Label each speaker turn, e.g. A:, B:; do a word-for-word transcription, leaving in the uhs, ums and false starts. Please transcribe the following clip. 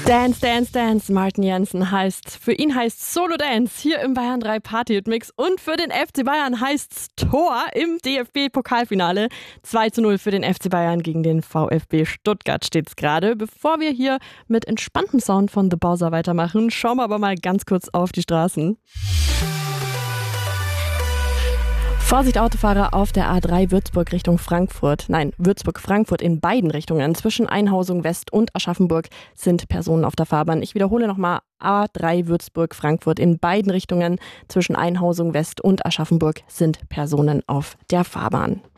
A: Dance, Dance, Dance. Martin Jensen heißt, für ihn heißt Solo Dance hier im Bayern drei Party-Mix und für den F C Bayern heißt's Tor im D F B-Pokalfinale. zwei zu null für den F C Bayern gegen den VfB Stuttgart steht's gerade. Bevor wir hier mit entspanntem Sound von The Bowser weitermachen, schauen wir aber mal ganz kurz auf die Straßen. Vorsicht Autofahrer auf der A drei Würzburg Richtung Frankfurt. Nein, Würzburg-Frankfurt in beiden Richtungen. Zwischen Einhausung West und Aschaffenburg sind Personen auf der Fahrbahn. Ich wiederhole nochmal, A drei Würzburg-Frankfurt in beiden Richtungen. Zwischen Einhausung West und Aschaffenburg sind Personen auf der Fahrbahn.